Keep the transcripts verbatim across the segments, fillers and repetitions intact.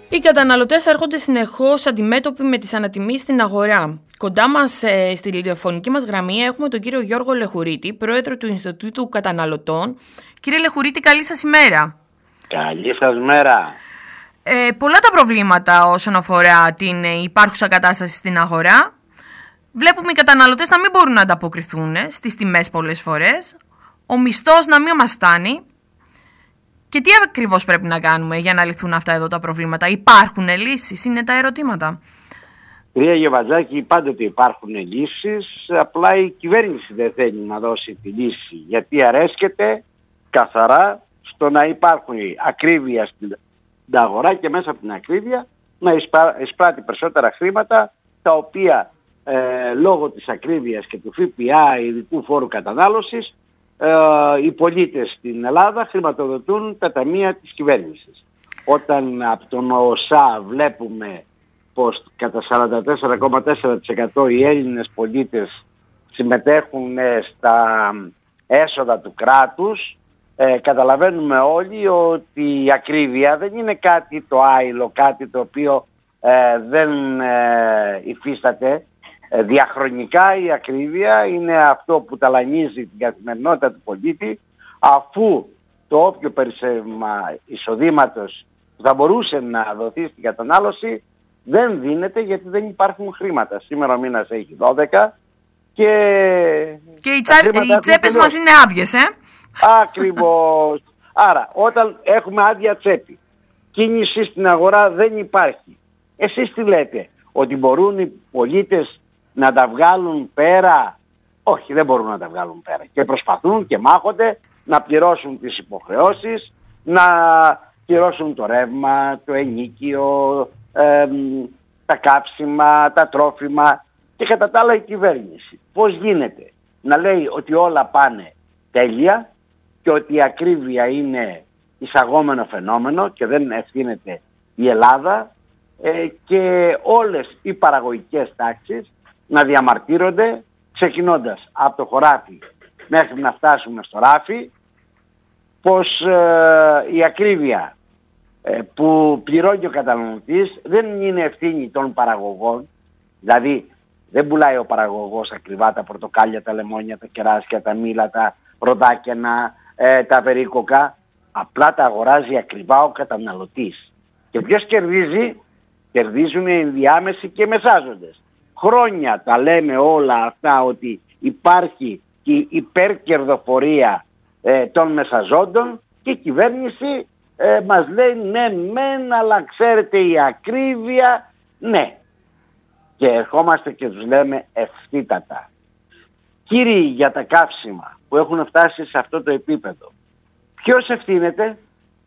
Οι καταναλωτές έρχονται συνεχώς αντιμέτωποι με τις ανατιμήσεις στην αγορά. Κοντά μας ε, στη τηλεφωνική μας γραμμή έχουμε τον κύριο Γιώργο Λεχουρίτη, πρόεδρο του Ινστιτούτου Καταναλωτών. Κύριε Λεχουρίτη, καλή σας ημέρα. Καλή σας μέρα. Ε, πολλά τα προβλήματα όσον αφορά την υπάρχουσα κατάσταση στην αγορά. Βλέπουμε οι καταναλωτές να μην μπορούν να ανταποκριθούν στις τιμές πολλές φορές. Ο μισθός να μην μας φτάνει. Και τι ακριβώς πρέπει να κάνουμε για να λυθούν αυτά εδώ τα προβλήματα? Υπάρχουν λύσεις? Είναι τα ερωτήματα. Κυρία Γεβαζάκη, πάντοτε υπάρχουν λύσεις, απλά η κυβέρνηση δεν θέλει να δώσει τη λύση, γιατί αρέσκεται καθαρά στο να υπάρχουν ακρίβεια στην αγορά και μέσα από την ακρίβεια να εισπράττει περισσότερα χρήματα, τα οποία ε, λόγω της ακρίβειας και του ΦΠΑ, ειδικού φόρου κατανάλωσης, ε, οι πολίτες στην Ελλάδα χρηματοδοτούν τα ταμεία της κυβέρνησης. Όταν από τον ΟΣΑ βλέπουμε πως κατά σαράντα τέσσερα κόμμα τέσσερα τοις εκατό οι Έλληνες πολίτες συμμετέχουν στα έσοδα του κράτους, ε, καταλαβαίνουμε όλοι ότι η ακρίβεια δεν είναι κάτι το άειλο, κάτι το οποίο ε, δεν ε, υφίσταται. Ε, διαχρονικά η ακρίβεια είναι αυτό που ταλανίζει την καθημερινότητα του πολίτη, αφού το όποιο περισσεύμα εισοδήματος θα μπορούσε να δοθεί στην κατανάλωση δεν δίνεται, γιατί δεν υπάρχουν χρήματα. Σήμερα ο μήνας έχει δώδεκα και... Και οι, τσα... οι τσέπες μας είναι άδειες, ε? Ακριβώς. Άρα, όταν έχουμε άδεια τσέπη, κίνηση στην αγορά δεν υπάρχει. Εσείς τι λέτε? Ότι μπορούν οι πολίτες να τα βγάλουν πέρα? Όχι, δεν μπορούν να τα βγάλουν πέρα. Και προσπαθούν και μάχονται να πληρώσουν τις υποχρεώσεις, να πληρώσουν το ρεύμα, το ενοίκιο, Ε, τα κάψιμα, τα τρόφιμα και κατά τα άλλα η κυβέρνηση. Πώς γίνεται να λέει ότι όλα πάνε τέλεια και ότι η ακρίβεια είναι εισαγόμενο φαινόμενο και δεν ευθύνεται η Ελλάδα, ε, και όλες οι παραγωγικές τάξεις να διαμαρτύρονται, ξεκινώντας από το χωράφι μέχρι να φτάσουμε στο ράφι, πως ε, η ακρίβεια που πληρώνει ο καταναλωτής δεν είναι ευθύνη των παραγωγών. Δηλαδή δεν πουλάει ο παραγωγός ακριβά τα πορτοκάλια, τα λεμόνια, τα κεράσια, τα μήλα, τα ροδάκινα, ε, τα περίκοκα. Απλά τα αγοράζει ακριβά ο καταναλωτής. Και ποιος κερδίζει? Κερδίζουν οι ενδιάμεσοι και οι μεσάζοντες. Χρόνια τα λέμε όλα αυτά, ότι υπάρχει η υπερκερδοφορία ε, των μεσαζόντων, και η κυβέρνηση Ε, μας λέει ναι μεν, αλλά ξέρετε η ακρίβεια, ναι. Και ερχόμαστε και τους λέμε ευθύτατα. Κύριοι για τα καύσιμα που έχουν φτάσει σε αυτό το επίπεδο, ποιος ευθύνεται?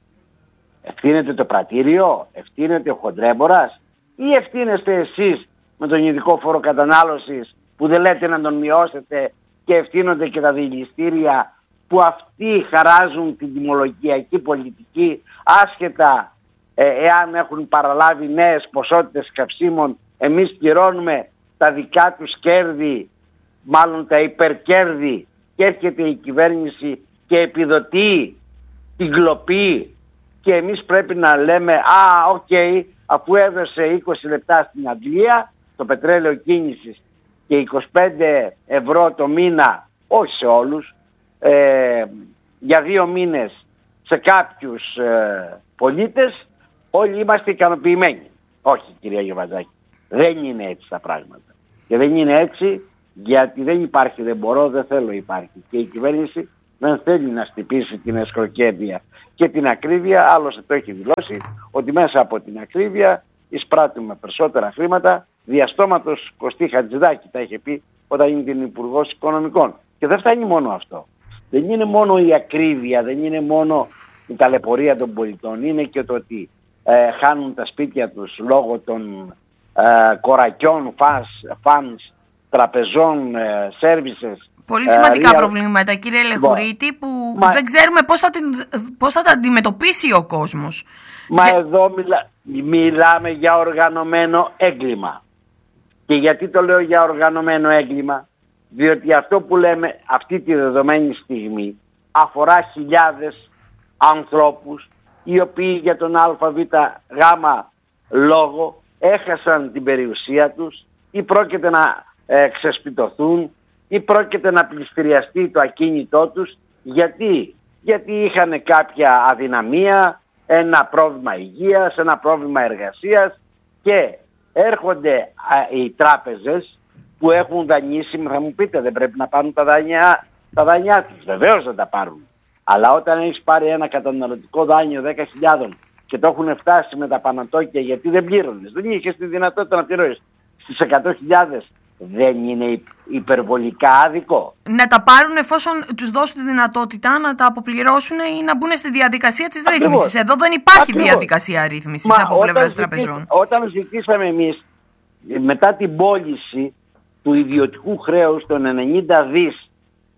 Ευθύνεται το πρατήριο? Ευθύνεται ο χοντρέμπορας? Ή ευθύνεστε εσείς με τον ειδικό φόρο κατανάλωσης που δεν λέτε να τον μειώσετε, και ευθύνονται και τα διελιστήρια που αυτοί χαράζουν την τιμολογιακή πολιτική, άσχετα ε, εάν έχουν παραλάβει νέες ποσότητες καυσίμων, εμείς πληρώνουμε τα δικά τους κέρδη, μάλλον τα υπερκέρδη, και έρχεται η κυβέρνηση και επιδοτεί την κλοπή, και εμείς πρέπει να λέμε α, οκ, okay, αφού έδωσε είκοσι λεπτά στην Αγγλία το πετρέλαιο κίνησης και είκοσι πέντε ευρώ το μήνα, όχι σε όλους, Ε, για δύο μήνες σε κάποιους ε, πολίτες, όλοι είμαστε ικανοποιημένοι. Όχι, κυρία Γεβαζάκη, δεν είναι έτσι τα πράγματα. Και δεν είναι έτσι γιατί δεν υπάρχει, δεν μπορώ, δεν θέλω υπάρχει. Και η κυβέρνηση δεν θέλει να στυπήσει την εσκροκέρδεια και την ακρίβεια. Άλλωστε το έχει δηλώσει ότι μέσα από την ακρίβεια εισπράττουμε περισσότερα χρήματα. Διαστόματος Κωστή Χατζηδάκη τα είχε πει όταν είναι την Υπουργός Οικονομικών. Και δεν φτάνει μόνο αυτό. Δεν είναι μόνο η ακρίβεια, δεν είναι μόνο η ταλαιπωρία των πολιτών. Είναι και το ότι ε, χάνουν τα σπίτια τους λόγω των ε, κορακιών, φανς, τραπεζών, ε, services. Πολύ σημαντικά ε, προβλήματα, κύριε Λεχουρίτη, που μα... δεν ξέρουμε πώς θα, την, πώς θα τα αντιμετωπίσει ο κόσμος. Μα Για... εδώ μιλά, μιλάμε για οργανωμένο έγκλημα. Και γιατί το λέω για οργανωμένο έγκλημα? Διότι αυτό που λέμε αυτή τη δεδομένη στιγμή αφορά χιλιάδες ανθρώπους οι οποίοι για τον ΑΒΓ λόγο έχασαν την περιουσία τους ή πρόκειται να ε, ξεσπιτωθούν ή πρόκειται να πληστηριαστεί το ακίνητό τους. Γιατί, γιατί είχαν κάποια αδυναμία, ένα πρόβλημα υγείας, ένα πρόβλημα εργασίας και έρχονται α, οι τράπεζες που έχουν δανείσει, θα μου πείτε δεν πρέπει να πάρουν τα δάνεια, τα δάνειά τους. Βεβαίως δεν τα πάρουν. Αλλά όταν έχεις πάρει ένα καταναλωτικό δάνειο δέκα χιλιάδες και το έχουν φτάσει με τα πανατόκια γιατί δεν πλήρωνες, δεν είχες τη δυνατότητα να πληρώσεις στις εκατό χιλιάδες, δεν είναι υπερβολικά άδικο? Να τα πάρουν εφόσον τους δώσουν τη δυνατότητα να τα αποπληρώσουν ή να μπουν στη διαδικασία της ρύθμισης. Εδώ δεν υπάρχει Ακριβώς. διαδικασία ρύθμισης από πλευράς τραπεζών. Όταν ζητήσαμε εμείς μετά την πώληση του ιδιωτικού χρέους των ενενήντα δις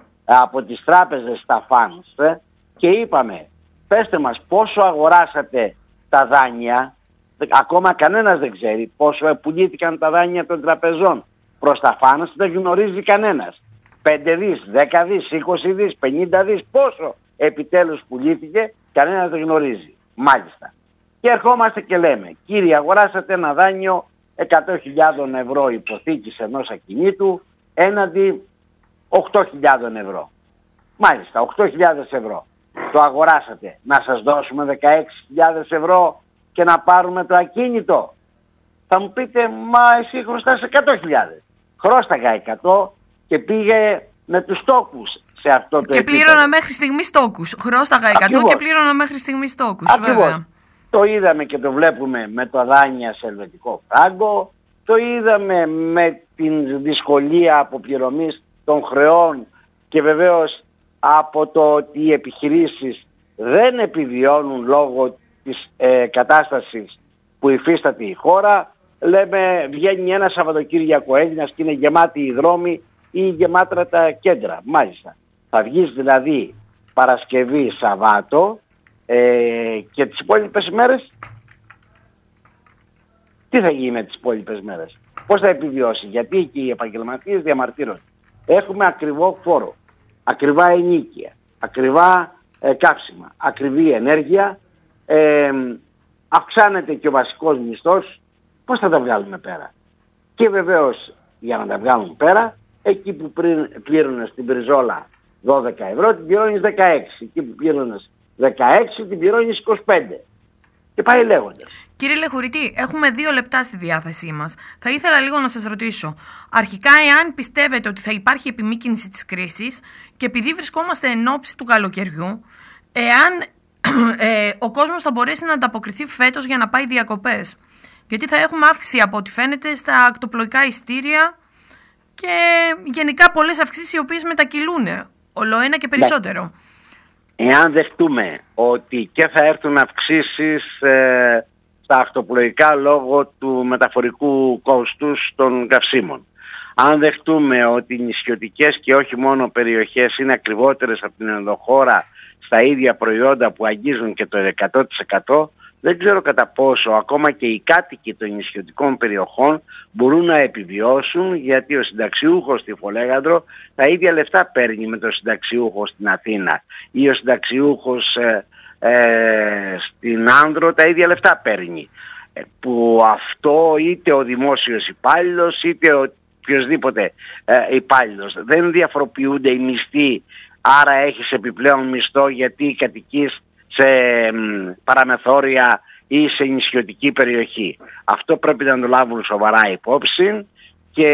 από τις τράπεζες στα funds και είπαμε πέστε μας πόσο αγοράσατε τα δάνεια, ακόμα κανένας δεν ξέρει πόσο πουλήθηκαν τα δάνεια των τραπεζών προς τα funds, δεν γνωρίζει κανένας. πέντε δις, δέκα δις, είκοσι δις, πενήντα δις, πόσο επιτέλους πουλήθηκε, κανένας δεν γνωρίζει. Μάλιστα. Και ερχόμαστε και λέμε, κύριε αγοράσατε ένα δάνειο εκατό χιλιάδες ευρώ υποθήκης ενός ακινήτου έναντι οκτώ χιλιάδες ευρώ. Μάλιστα, οκτώ χιλιάδες ευρώ. Το αγοράσατε. Να σας δώσουμε δεκαέξι χιλιάδες ευρώ και να πάρουμε το ακίνητο? Θα μου πείτε, μα εσύ χρωστάς εκατό χιλιάδες. Χρώσταγα εκατό και πήγε με τους τόκους σε αυτό το και επίπεδο. Και πλήρωνα μέχρι στιγμής τόκους. Χρώσταγα εκατό Ακριβώς. Και πλήρωνα μέχρι στιγμής τόκους. Ακριβώς. Βέβαια. Το είδαμε και το βλέπουμε με το δάνεια σε ελβετικό φράγκο. Το είδαμε με την δυσκολία αποπληρωμής των χρεών και βεβαίως από το ότι οι επιχειρήσεις δεν επιβιώνουν λόγω της ε, κατάστασης που υφίσταται η χώρα. Λέμε βγαίνει ένα Σαββατοκύριακο Έλληνας και είναι γεμάτοι οι δρόμοι ή γεμάτρα τα κέντρα. Μάλιστα. Θα βγεις δηλαδή Παρασκευή, Σαββάτο ε, και τις υπόλοιπες μέρες τι θα γίνει με τις υπόλοιπες μέρες? Πώς θα επιβιώσει? Γιατί και οι επαγγελματίες διαμαρτύρονται. Έχουμε ακριβό φόρο, ακριβά ενοίκια, ακριβά ε, καύσιμα, ακριβή ενέργεια, ε, αυξάνεται και ο βασικός μισθός. Πώς θα τα βγάλουμε πέρα? Και βεβαίως για να τα βγάλουν πέρα, εκεί που πριν πλήρωνες την πριζόλα δώδεκα ευρώ την πληρώνεις δεκαέξι, εκεί που πλήρωνες δεκαέξι την πληρώνεις είκοσι πέντε. Και πάει λέγοντας. Κύριε Λεχουρητή, έχουμε δύο λεπτά στη διάθεσή μας. Θα ήθελα λίγο να σας ρωτήσω. Αρχικά, εάν πιστεύετε ότι θα υπάρχει επιμήκυνση της κρίσης και επειδή βρισκόμαστε εν ώψη του καλοκαιριού, εάν ε, ο κόσμος θα μπορέσει να ανταποκριθεί φέτος για να πάει διακοπές? Γιατί θα έχουμε αύξηση από ό,τι φαίνεται στα ακτοπλοϊκά ειστήρια και γενικά πολλές αυξήσεις οι οποίες μετακυλούν ολοένα και περισσότερο. Εάν δεχτούμε ότι και θα έρθουν αυξήσεις ε, στα ακτοπλοϊκά λόγω του μεταφορικού κόστους των καυσίμων, αν δεχτούμε ότι οι νησιωτικές και όχι μόνο περιοχές είναι ακριβότερες από την ενδοχώρα στα ίδια προϊόντα που αγγίζουν και το εκατό τοις εκατό, δεν ξέρω κατά πόσο ακόμα και οι κάτοικοι των νησιωτικών περιοχών μπορούν να επιβιώσουν, γιατί ο συνταξιούχος στη Φολέγανδρο τα ίδια λεφτά παίρνει με τον συνταξιούχο στην Αθήνα ή ο συνταξιούχος ε, ε, στην Άνδρο τα ίδια λεφτά παίρνει. Ε, που αυτό είτε ο δημόσιος υπάλληλος είτε ο οποιοσδήποτε ε, υπάλληλος. Δεν διαφοροποιούνται οι μισθοί, άρα έχεις επιπλέον μισθό γιατί κατοικείς σε παραμεθόρια ή σε νησιωτική περιοχή. Αυτό πρέπει να το λάβουν σοβαρά υπόψη και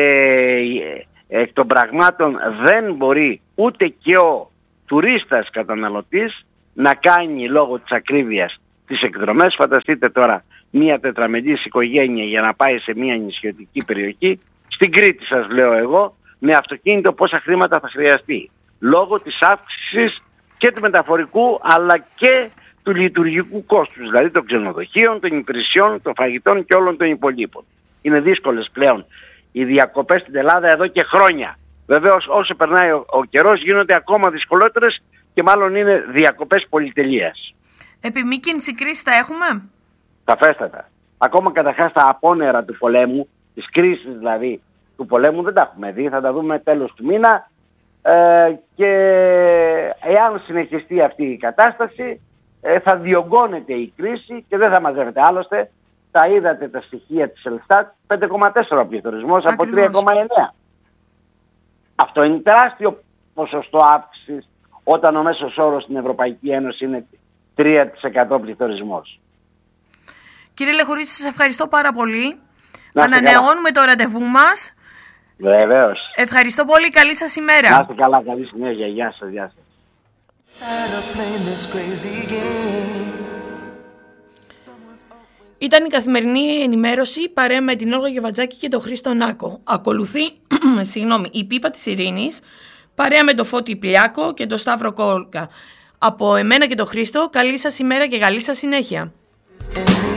εκ των πραγμάτων δεν μπορεί ούτε και ο τουρίστας καταναλωτής να κάνει λόγω της ακρίβειας τις εκδρομές. Φανταστείτε τώρα μια τετραμελής οικογένεια για να πάει σε μια νησιωτική περιοχή, στην Κρήτη σας λέω εγώ, με αυτοκίνητο πόσα χρήματα θα χρειαστεί. Λόγω της αύξησης και του μεταφορικού αλλά και του λειτουργικού κόστους, δηλαδή των ξενοδοχείων, των υπηρεσιών, των φαγητών και όλων των υπολείπων. Είναι δύσκολες πλέον οι διακοπές στην Ελλάδα εδώ και χρόνια. Βεβαίως όσο περνάει ο, ο καιρός γίνονται ακόμα δυσκολότερες και μάλλον είναι διακοπές πολυτελείας. Επιμήκυνση κρίση θα έχουμε? Σαφέστατα. Ακόμα καταρχάς τα απόνερα του πολέμου, της κρίσης δηλαδή του πολέμου δεν τα έχουμε δει, θα τα δούμε τέλος του μήνα. Ε, και εάν συνεχιστεί αυτή η κατάσταση ε, θα διωγγώνεται η κρίση και δεν θα μαζεύεται. Άλλωστε τα είδατε τα στοιχεία της Ελστάτ, πέντε κόμμα τέσσερα ο πληθωρισμός από τρία κόμμα εννέα. Αυτό είναι τεράστιο ποσοστό αύξησης όταν ο μέσος όρος στην Ευρωπαϊκή Ένωση είναι τρία τοις εκατό πληθωρισμός. Κύριε Λεχουρίδη, σας ευχαριστώ πάρα πολύ. Ανανεώνουμε το ραντεβού μας. Βεβαίως. Ευχαριστώ πολύ. Καλή σας ημέρα. Να είστε καλά. Καλή συνέχεια. Γεια σας. Γεια σας. Ήταν η καθημερινή ενημέρωση παρέα με την Όλγα Γεβατζάκη και τον Χρήστο Νάκο. Ακολουθεί συγγνώμη, η Πίπα της Ειρήνης παρέα με τον Φώτη Πλιάκο και τον Σταύρο Κόλκα. Από εμένα και τον Χρήστο, καλή σας ημέρα και καλή σας συνέχεια.